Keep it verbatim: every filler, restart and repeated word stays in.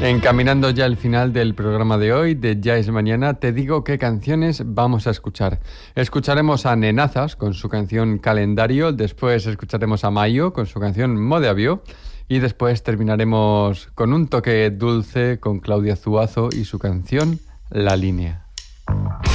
Encaminando ya el final del programa de hoy, de Ya es Mañana, te digo qué canciones vamos a escuchar. Escucharemos a Nenazas con su canción Calendario, después escucharemos a Mayo con su canción Modeavio y después terminaremos con un toque dulce con Claudia Zuazo y su canción La Línea.